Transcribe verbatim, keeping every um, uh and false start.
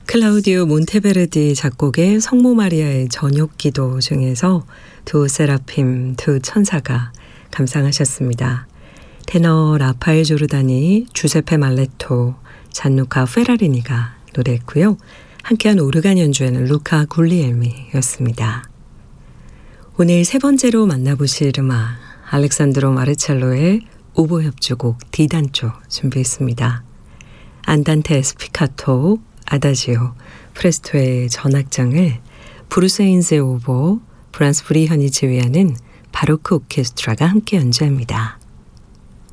클라우디오 몬테베르디 작곡의 성모 마리아의 저녁기도 중에서 두 세라핌, 두 천사가 감상하셨습니다. 테너 라파엘 조르다니, 주세페 말레토, 잔누카 페라리니가 노래했고요. 함께한 오르간 연주에는 루카 굴리엘미였습니다. 오늘 세 번째로 만나보실 음악, 알렉산드로 마르첼로의 오보 협주곡 디단조 준비했습니다. 안단테 스피카토, 아다지오, 프레스토의 전악장을 브루스 헤인즈의 오보, 브란스 브리현이 지휘하는 바로크 오케스트라가 함께 연주합니다.